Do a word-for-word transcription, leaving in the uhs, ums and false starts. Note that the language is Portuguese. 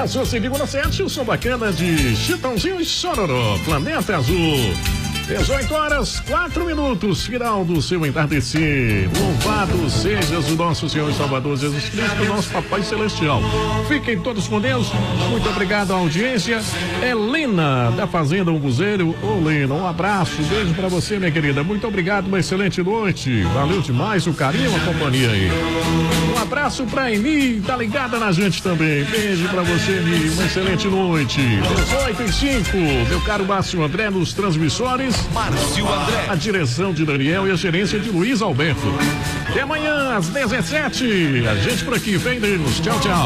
Na sua segunda sete, o som bacana de Chitãozinho e Chororó, Planeta Azul. dezoito horas, quatro minutos, final do seu entardecer. Louvado sejas o nosso Senhor e Salvador Jesus Cristo, nosso Papai Celestial. Fiquem todos com Deus. Muito obrigado à audiência. Helena, da Fazenda Umbuzeiro. Ô, Lena, um abraço, um beijo pra você, minha querida. Muito obrigado, uma excelente noite. Valeu demais o carinho, a companhia aí. Um abraço pra Eni, tá ligada na gente também. Beijo pra você, Eni, uma excelente noite. dezoito e cinco, meu caro Márcio André nos transmissores. Márcio André. A direção de Daniel e a gerência de Luiz Alberto. Até amanhã às dezessete. A gente por aqui. Vem Deus. Tchau, tchau.